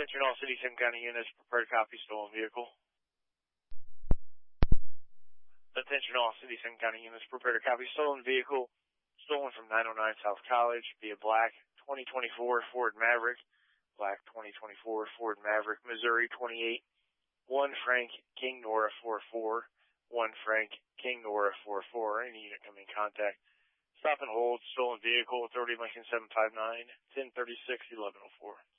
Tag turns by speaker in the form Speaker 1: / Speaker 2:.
Speaker 1: Attention all City Sim County units, prepare to copy stolen vehicle. Attention all City Sim County units, prepare to copy stolen vehicle, stolen from 909 South College via black 2024 Ford Maverick, black 2024 Ford Maverick, Missouri 28, 1 Frank King Nora 44, 1 Frank King Nora 44, any unit coming in contact. Stop and hold, stolen vehicle, authority Lincoln 759, 1036, 1104.